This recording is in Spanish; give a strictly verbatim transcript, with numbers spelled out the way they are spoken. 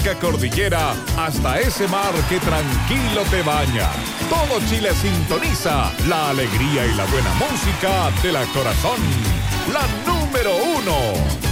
música cordillera hasta ese mar que tranquilo te baña. Todo Chile sintoniza la alegría y la buena música de la Corazón. La número uno.